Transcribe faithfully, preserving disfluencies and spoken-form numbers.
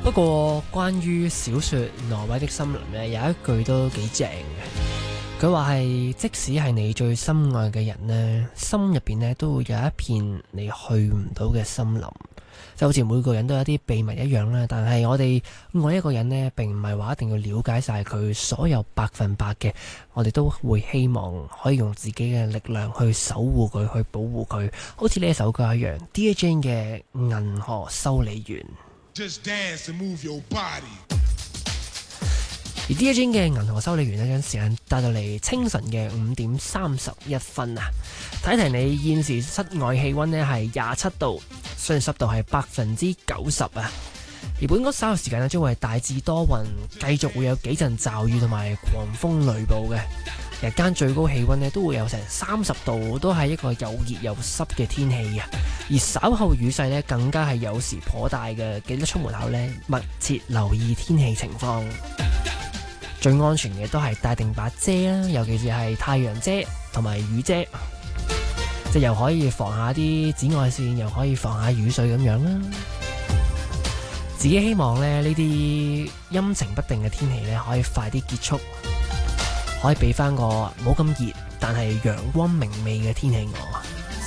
不過關於小說《挪威的森林》呢，有一句都幾正嘅。佢話係即使係你最心愛嘅人呢，心入邊呢都會有一片你去唔到嘅森林。就好似每個人都有啲秘密一樣啦，但係我哋愛一個人呢，並唔係話一定要了解晒佢所有百分百嘅，我哋都會希望可以用自己嘅力量去守護佢，去保護佢。好似呢一首歌一樣 ，Dear Jane 嘅《銀河修理員》。 Just dance and move your body。 而 Dear Jane 嘅銀河修理員呢，將時間帶到嚟清晨嘅五點三十一分啊！睇提你現時室外氣溫呢係廿七度，相對濕度係百分之九十啊！而本港稍後時間呢，將會係大致多雲，繼續會有幾陣驟雨同埋狂風雷暴嘅。日間最高氣溫呢都會有成三十度，都係一個又熱又濕嘅天氣嘅。而稍後雨勢呢更加係有時頗大嘅，記得出門口呢密切留意天氣情況。最安全嘅都係帶定把遮啦，尤其是係太陽遮同埋雨遮，即係又可以防下啲紫外線，又可以防下雨水咁樣啦。自己希望咧呢啲陰晴不定嘅天氣咧可以快啲結束，可以俾翻個冇咁熱但係陽光明媚嘅天氣我。